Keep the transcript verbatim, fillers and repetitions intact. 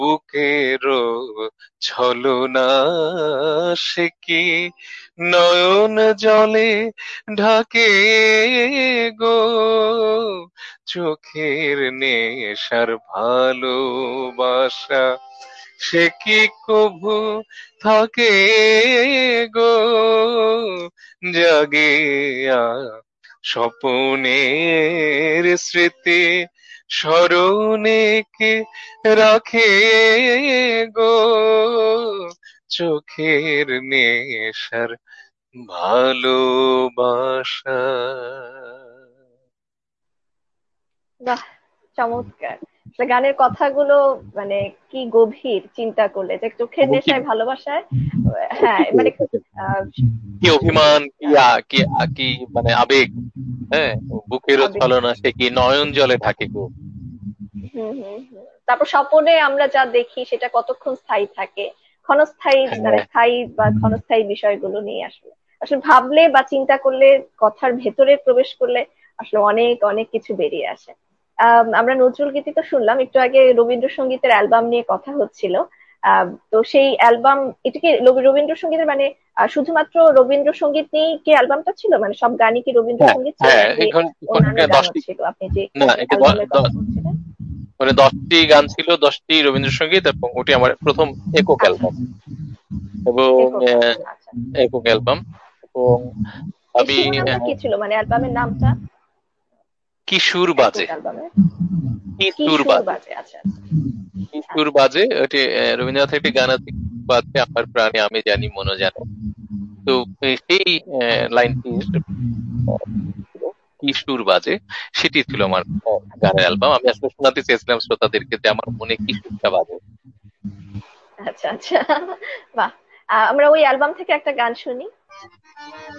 বুকেরও ছলনা, সে কি নয়ন জলে ঢাকে গো, চোখের নেশার ভালোবাসা সে কি কভু থাকে গো, জাগে আ স্বপনের স্মৃতি স্মরণে কে রাখে গো, চোখের নেশার ভালোবাসা। বাহ, চমৎকার। আসলে গানের কথাগুলো মানে কি গভীর, চিন্তা করলে যে চোখের এবং কি নেশায় ভালোবাসায়। হ্যাঁ মানে আহ, কি অভিমান, কি আ- কি আ- কি মানে আবেগ। হ্যাঁ, বুকেরও আবেগ। ছলনা সে কি নয়ন জলে ঢাকে গো। হুম হুম হুম। তারপর স্বপনে আমরা যা দেখি সেটা কতক্ষণ স্থায়ী থাকে, ক্ষণস্থায়ী, মানে হ্যাঁ, স্থায়ী বা ক্ষণস্থায়ী বিষয়গুলো নিয়ে আসলে আসলে ভাবলে বা চিন্তা করলে, কথার ভেতরে প্রবেশ করলে আসলে অনেক অনেক কিছু বেরিয়ে আসে। আম, আমরা নজরুল গীতি তো শুনলাম, একটু আগে রবীন্দ্রসঙ্গীতের অ্যালবাম নিয়ে কথা হচ্ছিল। আহ তো সেই অ্যালবাম, এটা কি রবি- রবীন্দ্রসঙ্গীতের মানে আহ, শুধুমাত্র রবীন্দ্রসঙ্গীত নিয়েই কি অ্যালবামটা ছিল, মানে সব গানই কি হ্যাঁ, রবীন্দ্রসঙ্গীত ছিল হ্যাঁ, নাকি এখন এখন অন্যান্য গানও দশটি, ছিল, আপনি যে না এটা দ- অ্যালবামের কথা দ- বলছিলেন? মানে দশটি গান ছিল, দশটি রবীন্দ্রসঙ্গীত, এবং ওটি আমার প্রথম একক আচ্ছা অ্যালবাম। আচ্ছা। এবং একক আহ, অ্যালবাম, আচ্ছা। একক অ্যালবাম। এবং এই আমি শিরোনামটা আহ, কি ছিল, মানে অ্যালবামের নামটা? কি সুর একক বাজে, অ্যালবামের কি কি সুর সুর বাজে, বাজে, আচ্ছা আচ্ছা। কি সুর আচ্ছা বাজে, ওটি আহ, রবীন্দ্রনাথের একটি গান আছে, কি সুর বাজে আমার প্রাণে আমি জানি মনে জানে। তো আহ, সেই আহ, লাইনটির আহ, কি সুর বাজে, সেটি ছিল আমার আহ, গানের অ্যালবাম। আমি আসলে শোনাতে চেয়েছিলাম শ্রোতাদেরকে যে আমার মনে কি সুরটা বাজে। আচ্ছা আচ্ছা। বাহ। আহ, আমরা ওই অ্যালবাম থেকে একটা গান শুনি।